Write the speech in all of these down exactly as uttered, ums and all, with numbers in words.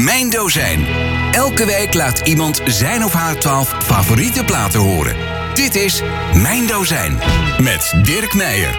Mijn Dozijn. Elke week laat iemand zijn of haar twaalf favoriete platen horen. Dit is Mijn Dozijn met Dirk Meijer.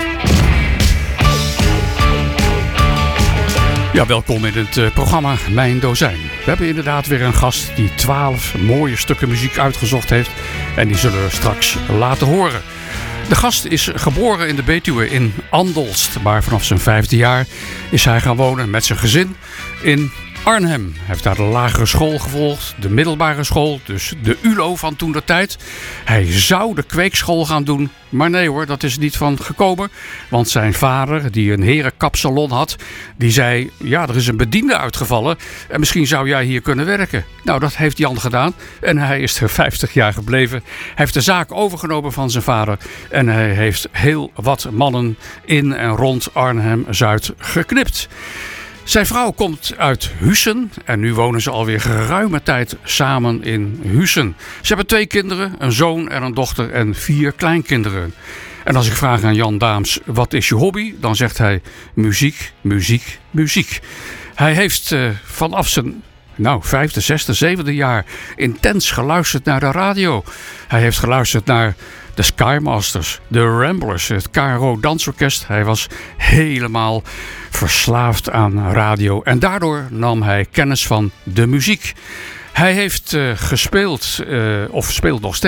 Ja, welkom in het uh, programma Mijn Dozijn. We hebben inderdaad weer een gast die twaalf mooie stukken muziek uitgezocht heeft. En die zullen we straks laten horen. De gast is geboren in de Betuwe in Andelst. Maar vanaf zijn vijfde jaar is hij gaan wonen met zijn gezin in Arnhem. Hij heeft daar de lagere school gevolgd, de middelbare school, dus de U L O van toen de tijd. Hij zou de kweekschool gaan doen, maar nee hoor, dat is niet van gekomen. Want zijn vader, die een herenkapsalon had, die zei, ja, er is een bediende uitgevallen en misschien zou jij hier kunnen werken. Nou, dat heeft Jan gedaan en hij is er vijftig jaar gebleven. Hij heeft de zaak overgenomen van zijn vader en hij heeft heel wat mannen in en rond Arnhem-Zuid geknipt. Zijn vrouw komt uit Huissen en nu wonen ze alweer geruime tijd samen in Huissen. Ze hebben twee kinderen, een zoon en een dochter en vier kleinkinderen. En als ik vraag aan Jan Daams, wat is je hobby? Dan zegt hij muziek, muziek, muziek. Hij heeft uh, vanaf zijn nou, vijfde, zesde, zevende jaar intens geluisterd naar de radio. Hij heeft geluisterd naar de Skymasters, de Ramblers, het K R O Dansorkest. Hij was helemaal verslaafd aan radio. En daardoor nam hij kennis van de muziek. Hij heeft uh, gespeeld, uh, of speelt nog steeds.